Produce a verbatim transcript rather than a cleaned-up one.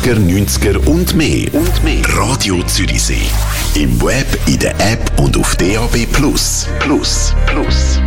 achtziger, neunziger und mehr. Und mehr. Radio Zürichsee. Im Web, in der App und auf D A B Plus. Plus. Plus.